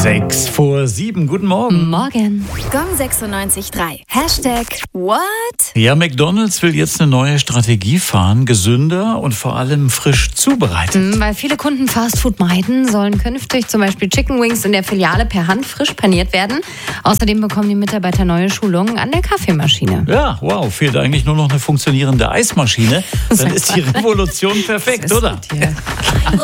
6:06. Guten Morgen. Morgen. Gong 96.3. #What? Ja, McDonald's will jetzt eine neue Strategie fahren. Gesünder und vor allem frisch zubereitet. Weil viele Kunden Fastfood meiden, sollen künftig zum Beispiel Chicken Wings in der Filiale per Hand frisch paniert werden. Außerdem bekommen die Mitarbeiter neue Schulungen an der Kaffeemaschine. Ja, wow, fehlt eigentlich nur noch eine funktionierende Eismaschine. Dann ist die Revolution perfekt, oder?